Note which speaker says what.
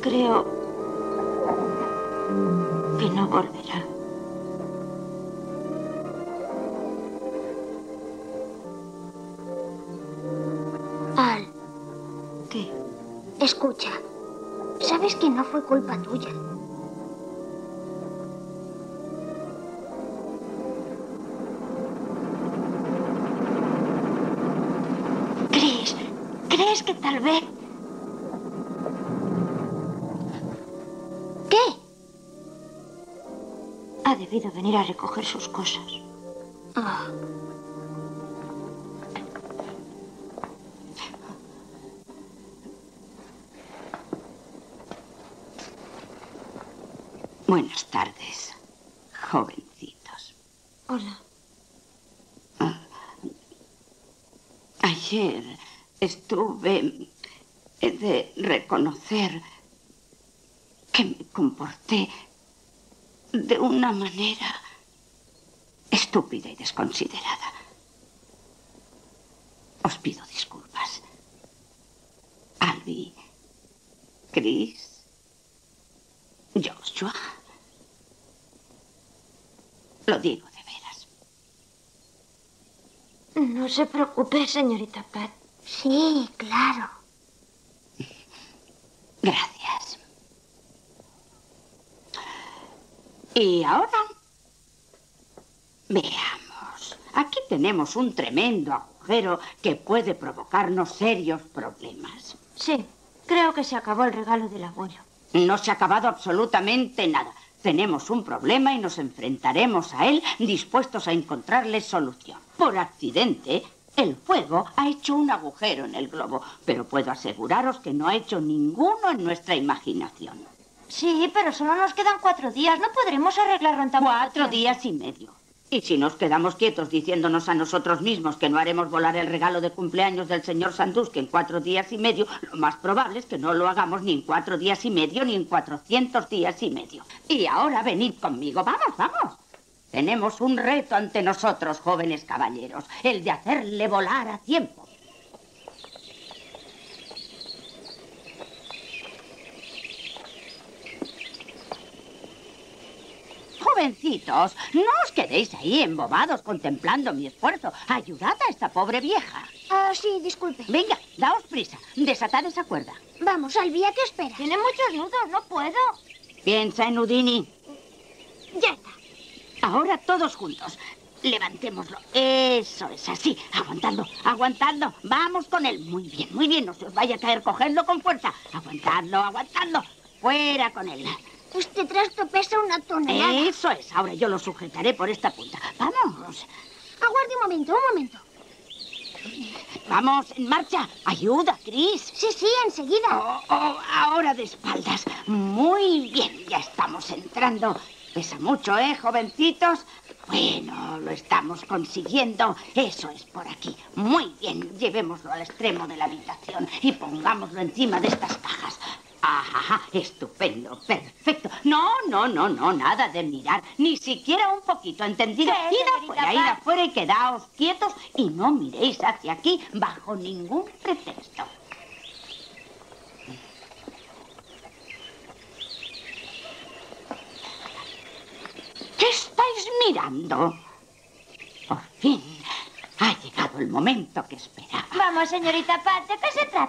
Speaker 1: Creo que no volverá.
Speaker 2: Al.
Speaker 1: ¿Qué?
Speaker 2: Escucha. Sabes que no fue culpa tuya.
Speaker 1: ¿Crees que tal vez...
Speaker 2: ¿Qué?
Speaker 1: Ha debido venir a recoger sus cosas.
Speaker 2: Oh.
Speaker 3: Buenas tardes, jovencitos.
Speaker 1: Hola.
Speaker 3: Ayer he de reconocer que me comporté de una manera estúpida y desconsiderada. Os pido disculpas. Albi, Chris, Joshua. Lo digo de veras.
Speaker 1: No se preocupe, señorita Pat.
Speaker 2: Sí, claro.
Speaker 3: Gracias. Y ahora, veamos. Aquí tenemos un tremendo agujero que puede provocarnos serios problemas.
Speaker 1: Sí, creo que se acabó el regalo del abuelo.
Speaker 3: No se ha acabado absolutamente nada. Tenemos un problema y nos enfrentaremos a él dispuestos a encontrarle solución. Por accidente, el fuego ha hecho un agujero en el globo, pero puedo aseguraros que no ha hecho ninguno en nuestra imaginación.
Speaker 1: Sí, pero solo nos quedan 4 días. No podremos arreglarlo en tan poco
Speaker 3: 4
Speaker 1: tiempo.
Speaker 3: días y medio. Y si nos quedamos quietos diciéndonos a nosotros mismos que no haremos volar el regalo de cumpleaños del señor Sandusky en 4 días y medio, lo más probable es que no lo hagamos ni en 4 días y medio ni en 400 días y medio. Y ahora venid conmigo. Vamos, vamos. Tenemos un reto ante nosotros, jóvenes caballeros, el de hacerle volar a tiempo. Jovencitos, no os quedéis ahí embobados contemplando mi esfuerzo. Ayudad a esta pobre vieja.
Speaker 2: Ah, sí, disculpe.
Speaker 3: Venga, daos prisa. Desatad esa cuerda.
Speaker 2: Vamos, Albia, ¿qué esperas?
Speaker 1: Tiene muchos nudos, no puedo.
Speaker 3: Piensa en Houdini.
Speaker 2: Ya está.
Speaker 3: Ahora todos juntos. Levantémoslo. Eso es así. Aguantadlo, aguantadlo. Vamos con él. Muy bien, muy bien. No se os vaya a caer. Cogedlo con fuerza. Aguantadlo, aguantadlo. Fuera con él.
Speaker 2: Este trasto pesa 1 tonelada.
Speaker 3: Eso es. Ahora yo lo sujetaré por esta punta. Vamos.
Speaker 2: Aguarde un momento, un momento.
Speaker 3: Vamos, en marcha. Ayuda, Chris.
Speaker 2: Sí, sí, enseguida.
Speaker 3: Ahora de espaldas. Muy bien, ya estamos entrando. Pesa mucho, ¿eh, jovencitos? Bueno, lo estamos consiguiendo. Eso es por aquí. Muy bien, llevémoslo al extremo de la habitación y pongámoslo encima de estas cajas. Ajá, estupendo, perfecto. No, nada de mirar, ni siquiera un poquito, ¿entendido? Id afuera y quedaos quietos y no miréis hacia aquí bajo ningún pretexto. ¿Qué estáis mirando? Por fin ha llegado el momento que esperaba.
Speaker 1: Vamos, señorita Pat, ¿de qué se trata?